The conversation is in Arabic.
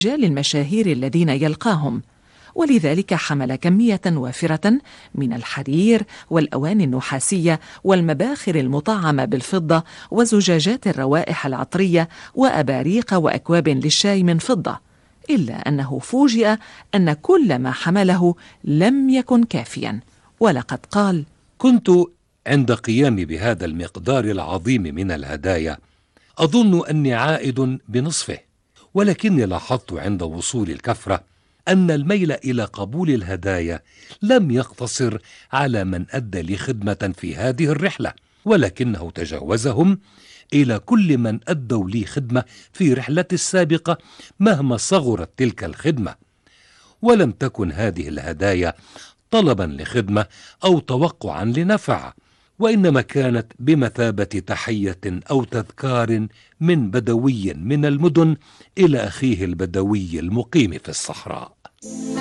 المشاهير الذين يلقاهم، ولذلك حمل كمية وافرة من الحرير والأواني النحاسية والمباخر المطعمة بالفضة وزجاجات الروائح العطرية وأباريق وأكواب للشاي من فضة، إلا أنه فوجئ أن كل ما حمله لم يكن كافيا، ولقد قال: كنت عند قيامي بهذا المقدار العظيم من الهدايا أظن أني عائد بنصفه، ولكني لاحظت عند وصول الكفرة أن الميل إلى قبول الهدايا لم يقتصر على من أدى لي خدمة في هذه الرحلة، ولكنه تجاوزهم إلى كل من أدوا لي خدمة في رحلتي السابقة مهما صغرت تلك الخدمة. ولم تكن هذه الهدايا طلبا لخدمة أو توقعا لنفع، وإنما كانت بمثابة تحية أو تذكار من بدوي من المدن إلى أخيه البدوي المقيم في الصحراء.